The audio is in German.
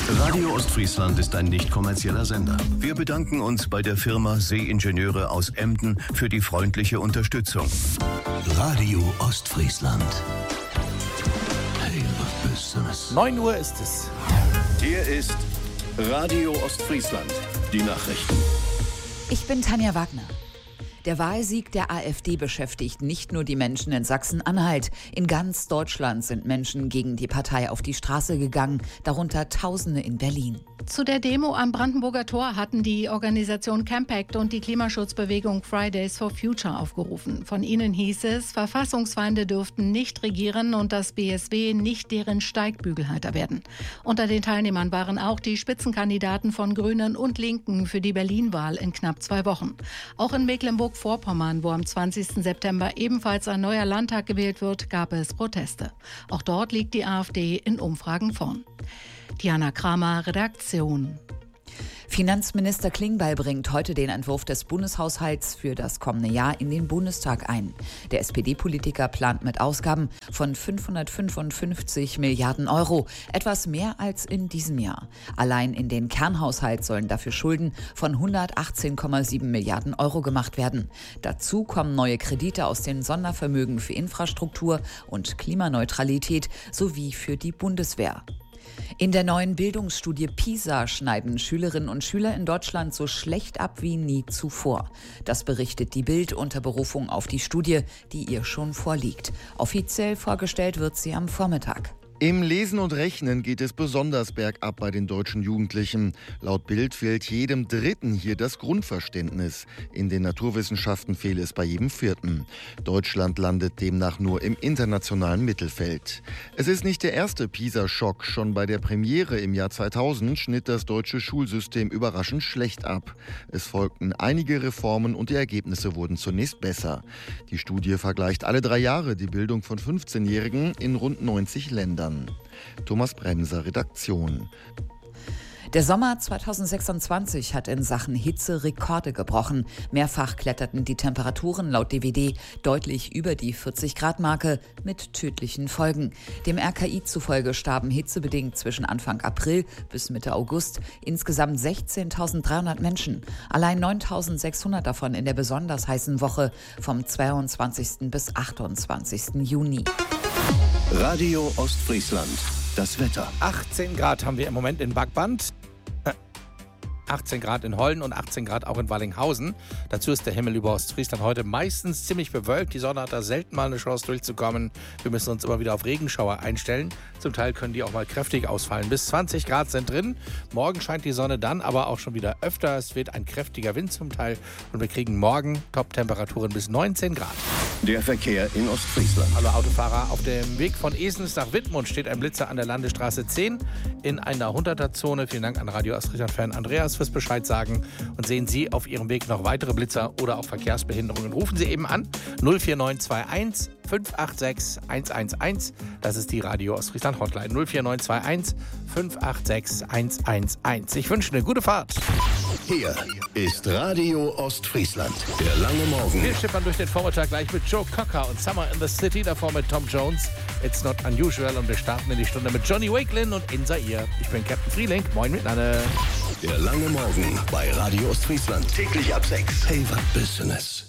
Radio Ostfriesland ist ein nicht kommerzieller Sender. Wir bedanken uns bei der Firma Seeingenieure aus Emden für die freundliche Unterstützung. Radio Ostfriesland. Hey, was bist du das? 9 Uhr ist es. Hier ist Radio Ostfriesland. Die Nachrichten. Ich bin Tanja Wagner. Der Wahlsieg der AfD beschäftigt nicht nur die Menschen in Sachsen-Anhalt. In ganz Deutschland sind Menschen gegen die Partei auf die Straße gegangen, darunter Tausende in Berlin. Zu der Demo am Brandenburger Tor hatten die Organisation Campact und die Klimaschutzbewegung Fridays for Future aufgerufen. Von ihnen hieß es, Verfassungsfeinde dürften nicht regieren und das BSW nicht deren Steigbügelhalter werden. Unter den Teilnehmern waren auch die Spitzenkandidaten von Grünen und Linken für die Berlin-Wahl in knapp 2 Wochen. Auch in Mecklenburg-Vorpommern, wo am 20. September ebenfalls ein neuer Landtag gewählt wird, gab es Proteste. Auch dort liegt die AfD in Umfragen vorn. Diana Kramer, Redaktion. Finanzminister Klingbeil bringt heute den Entwurf des Bundeshaushalts für das kommende Jahr in den Bundestag ein. Der SPD-Politiker plant mit Ausgaben von 555 Milliarden Euro, etwas mehr als in diesem Jahr. Allein in den Kernhaushalt sollen dafür Schulden von 118,7 Milliarden Euro gemacht werden. Dazu kommen neue Kredite aus den Sondervermögen für Infrastruktur und Klimaneutralität sowie für die Bundeswehr. In der neuen Bildungsstudie PISA schneiden Schülerinnen und Schüler in Deutschland so schlecht ab wie nie zuvor. Das berichtet die Bild unter Berufung auf die Studie, die ihr schon vorliegt. Offiziell vorgestellt wird sie am Vormittag. Im Lesen und Rechnen geht es besonders bergab bei den deutschen Jugendlichen. Laut Bild fehlt jedem Dritten hier das Grundverständnis. In den Naturwissenschaften fehle es bei jedem Vierten. Deutschland landet demnach nur im internationalen Mittelfeld. Es ist nicht der erste PISA-Schock. Schon bei der Premiere im Jahr 2000 schnitt das deutsche Schulsystem überraschend schlecht ab. Es folgten einige Reformen und die Ergebnisse wurden zunächst besser. Die Studie vergleicht alle 3 Jahre die Bildung von 15-Jährigen in rund 90 Ländern. Thomas Bremser, Redaktion. Der Sommer 2026 hat in Sachen Hitze Rekorde gebrochen. Mehrfach kletterten die Temperaturen laut DWD deutlich über die 40-Grad-Marke mit tödlichen Folgen. Dem RKI zufolge starben hitzebedingt zwischen Anfang April bis Mitte August insgesamt 16.300 Menschen. Allein 9.600 davon in der besonders heißen Woche vom 22. bis 28. Juni. Radio Ostfriesland. Das Wetter. 18 Grad haben wir im Moment in Backband. 18 Grad in Hollen und 18 Grad auch in Wallinghausen. Dazu ist der Himmel über Ostfriesland heute meistens ziemlich bewölkt. Die Sonne hat da selten mal eine Chance durchzukommen. Wir müssen uns immer wieder auf Regenschauer einstellen. Zum Teil können die auch mal kräftig ausfallen. Bis 20 Grad sind drin. Morgen scheint die Sonne dann aber auch schon wieder öfter. Es weht ein kräftiger Wind zum Teil. Und wir kriegen morgen Top-Temperaturen bis 19 Grad. Der Verkehr in Ostfriesland. Hallo Autofahrer, auf dem Weg von Esens nach Wittmund steht ein Blitzer an der Landesstraße 10 in einer 100er-Zone. Vielen Dank an Radio Ostfriesland-Fan Andreas fürs Bescheid sagen. Und sehen Sie auf Ihrem Weg noch weitere Blitzer oder auch Verkehrsbehinderungen, rufen Sie eben an 04921 586 111. Das ist die Radio Ostfriesland Hotline 04921 586 111. Ich wünsche eine gute Fahrt. Hier ist Radio Ostfriesland. Der lange Morgen. Wir schippern durch den Vormittag gleich mit Joe Cocker und Summer in the City, davor mit Tom Jones. It's Not Unusual und wir starten in die Stunde mit Johnny Wakelin und In Zaire. Ich bin Captain Frieling. Moin miteinander. Der lange Morgen bei Radio Ostfriesland. Täglich ab 6. Hey, was Business.